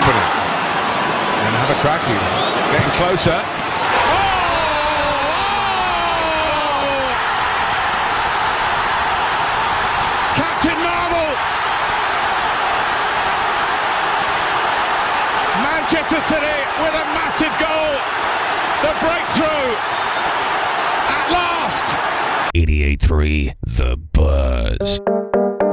opening. And have a crack. He's getting closer. Captain Marvel! Manchester City with a massive goal. The breakthrough at last. 88.3 The Buzz.